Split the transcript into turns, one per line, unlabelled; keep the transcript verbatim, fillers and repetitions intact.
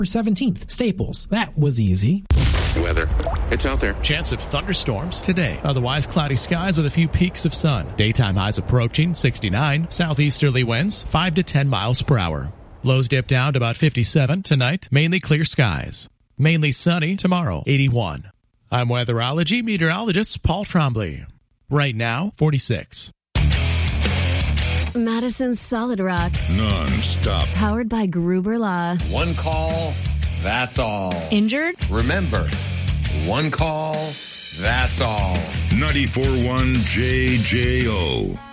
seventeenth. Staples. That was easy.
Weather. It's out there.
Chance of thunderstorms today. Otherwise, cloudy skies with a few peaks of sun. Daytime highs approaching sixty-nine. Southeasterly winds five to ten miles per hour. Lows dip down to about fifty-seven tonight. Mainly clear skies. Mainly sunny tomorrow, eighty-one. I'm weatherology meteorologist Paul Trombley. Right now, forty-six.
Madison Solid Rock.
Non-stop.
Powered by Gruber Law.
One call, that's all.
Injured?
Remember, one call, that's all.
ninety-four point one J J O.